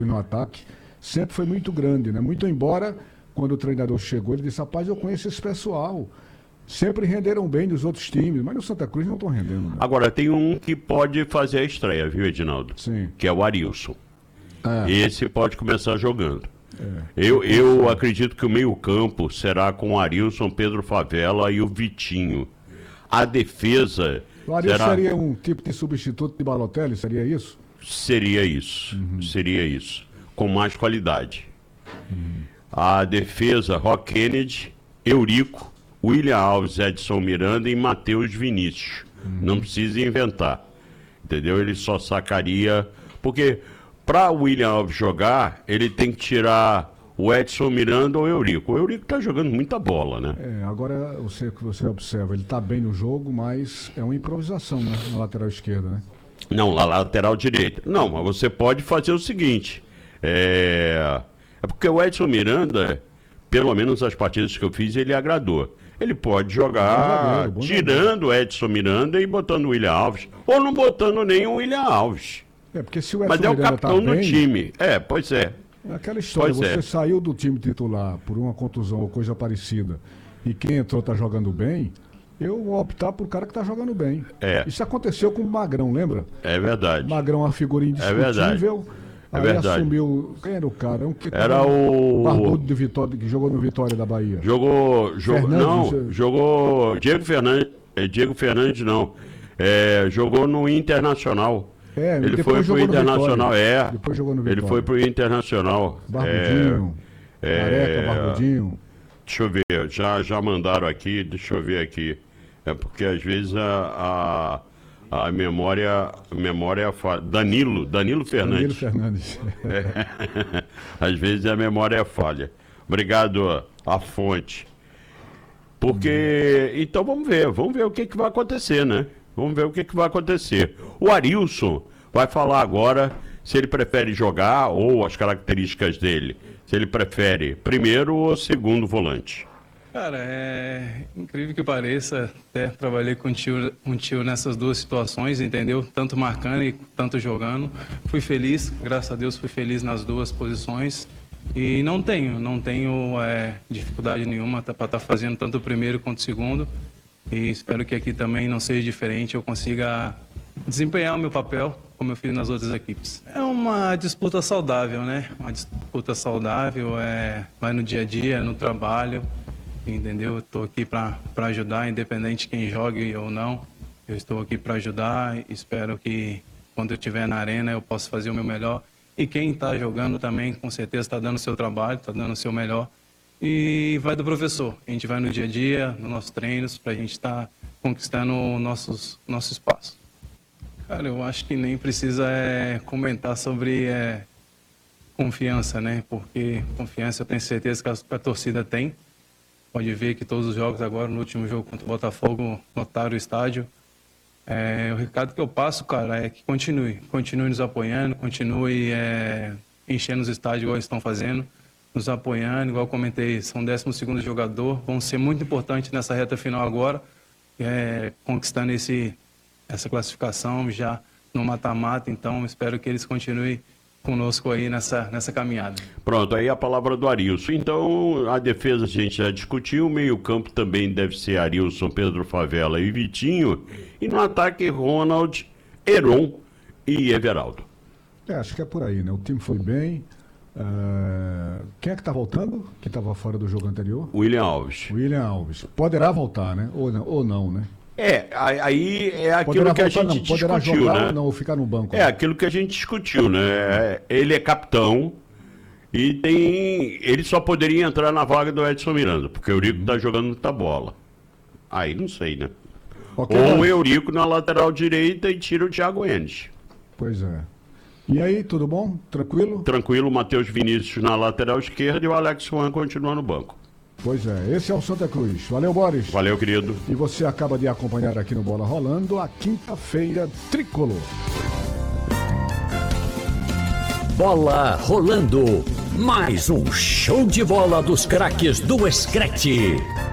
no ataque, sempre foi muito grande, né? Muito embora, quando o treinador chegou, ele disse, rapaz, eu conheço esse pessoal. Sempre renderam bem nos outros times, mas no Santa Cruz não estão rendendo. Né? Agora, tem um que pode fazer a estreia, viu, Edinaldo? Sim. Que é o Arilson. Esse pode começar jogando. É. Eu acredito que o meio-campo será com o Arilson, Pedro Favela e o Vitinho. A defesa. O Arilson seria um tipo de substituto de Balotelli, seria isso? Seria isso. Seria isso. Com mais qualidade. A defesa, Rock Kennedy, Eurico, William Alves, Edson Miranda e Matheus Vinícius. Não precisa inventar. Entendeu? Ele só sacaria. Porque para o William Alves jogar, ele tem que tirar o Edson Miranda ou o Eurico. O Eurico tá jogando muita bola, né? Agora você observa, ele tá bem no jogo, mas é uma improvisação, né? Na lateral esquerda, né? Não, na lateral direita. Não, mas você pode fazer o seguinte. É porque o Edson Miranda, pelo menos as partidas que eu fiz, ele agradou. Ele pode jogar tirando o Edson Miranda e botando o William Alves. Ou não botando nem o William Alves. Porque se o Edson Mas é o Miranda capitão tá do bem, time. Pois é. É aquela história, Pois você saiu do time titular por uma contusão ou coisa parecida, e quem entrou tá jogando bem, eu vou optar por cara que tá jogando bem. Isso aconteceu com o Magrão, lembra? É verdade. Magrão, uma figurinha indiscutível. É verdade. Assumiu. Quem era o cara? Era o Barbudo de Vitória, que jogou no Vitória da Bahia. Jogou Diego Fernandes não. Jogou no Internacional. Ele foi pro Internacional. Depois jogou no Vitória. Ele foi pro Internacional. Barbudinho. Careca, Barbudinho. Deixa eu ver, já mandaram aqui, deixa eu ver aqui. É porque às vezes a memória falha. Danilo Fernandes. Danilo Fernandes. Às vezes a memória falha. Obrigado, a fonte. Porque, então vamos ver o que vai acontecer, né? Vamos ver o que vai acontecer. O Arilson vai falar agora se ele prefere jogar ou as características dele. Se ele prefere primeiro ou segundo volante. Cara, é incrível que pareça, até trabalhei com um tio nessas duas situações, entendeu? Tanto marcando e tanto jogando. Fui feliz, graças a Deus fui feliz nas duas posições. E não tenho dificuldade nenhuma para estar fazendo tanto o primeiro quanto o segundo. E espero que aqui também não seja diferente, eu consiga desempenhar o meu papel como eu fiz nas outras equipes. É uma disputa saudável, né? Uma disputa saudável, vai no dia a dia, no trabalho. Entendeu? Eu estou aqui para ajudar, independente de quem jogue ou não. Eu estou aqui para ajudar. Espero que quando eu estiver na arena eu possa fazer o meu melhor. E quem está jogando também, com certeza, está dando o seu trabalho, está dando o seu melhor. E vai do professor. A gente vai no dia a dia, nos nossos treinos, para a gente estar conquistando o nosso espaço. Cara, eu acho que nem precisa comentar sobre confiança, né? Porque confiança eu tenho certeza que a torcida tem. Pode ver que todos os jogos agora, no último jogo contra o Botafogo, lotaram o estádio. O recado que eu passo, cara, é que continue nos apoiando, continue enchendo os estádios igual eles estão fazendo, nos apoiando, igual eu comentei, são 12º jogador, vão ser muito importantes nessa reta final agora, conquistando essa classificação já no mata-mata, então espero que eles continuem conosco aí nessa caminhada. Pronto, aí a palavra do Arilson. Então, a defesa a gente já discutiu, o meio-campo também deve ser Arilson, Pedro Favela e Vitinho, e no ataque Ronald, Heron e Everaldo. Acho que é por aí, né? O time foi bem. Quem é que tá voltando? Que estava fora do jogo anterior? William Alves. Poderá voltar, né? Ou não, né? Aí é aquilo que a gente discutiu, poderá jogar, né? Ou não, ou ficar no banco. É aquilo que a gente discutiu, né? Ele é capitão e ele só poderia entrar na vaga do Edson Miranda, porque o Eurico tá jogando muita bola. Aí não sei, né? Ou o Eurico na lateral direita e tira o Thiago Enes. Pois é. E aí, tudo bom? Tranquilo? Tranquilo, o Matheus Vinícius na lateral esquerda e o Alex Juan continua no banco. Pois é, esse é o Santa Cruz. Valeu, Boris. Valeu, querido. E você acaba de acompanhar aqui no Bola Rolando a quinta-feira tricolor. Bola Rolando. Mais um show de bola dos craques do Screte.